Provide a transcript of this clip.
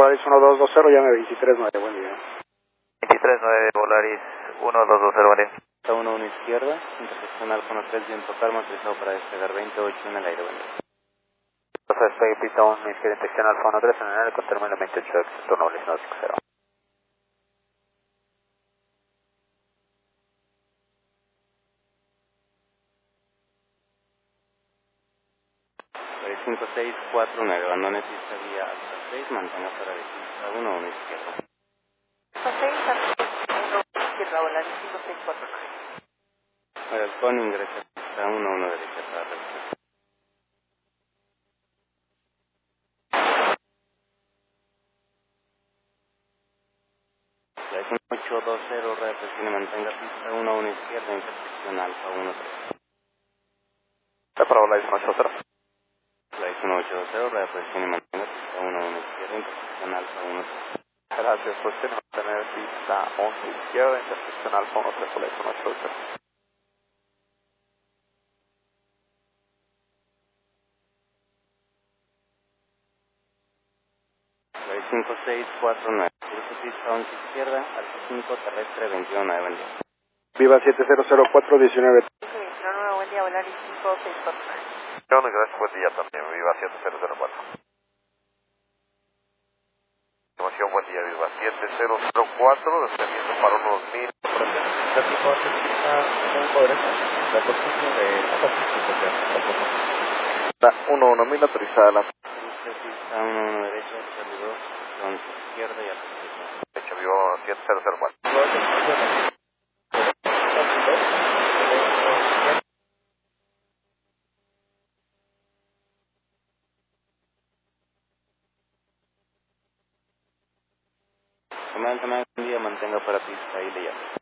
Volaris 1220, llame 239, buen día. 239, Volaris 1220, buen día. Está 11 izquierda, intersección Alfa 13, viento calma, autorizado para despegar 28 en el aire, buen día. Despegue pista 1 izquierda, intersección Alfa 13 en el aire con término 28, turno Volaris 950. Volaris 5649, abandone pista vía Alfa 6, mantenga para de pista 1 izquierda. Alfa 6, Alfa 1 izquierda, Volaris 5649. Halcón ingresa pista 1 derecha para recta. Volaris 820, represione, mantenga pista 1 izquierda, intersección Alfa 13. Está para Volaris 180. Volaris 1820, represione, mantenga pista 1 izquierda, intersección Alfa 13. Gracias, posición mantener pista 11 izquierda, intersección Alfa 13, Volaris 180. Volaris 5649, cruce pista 11 izquierda, Alfa 5 terrestre 21, buen día. Viva 7004, 19. 29, buen día, Volaris 5649. Gracias, buen día también, Viva 7004. Información, buen día, Viva 7004, descendiendo para unos 1000. Está 11.000 autorizada la Cruce pista 1 derecha, saludos, 11 izquierda y Alfa 6. fecha, Viva 7004. Comandante, buen día, mantenga para pista y le llamo.